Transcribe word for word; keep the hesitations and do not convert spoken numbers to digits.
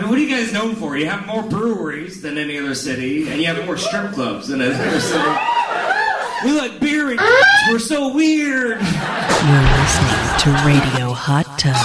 What are you guys known for? You have more breweries than any other city, and you have more strip clubs than any other city. We like beer and we're so weird. You're listening to Radio Hot Tub.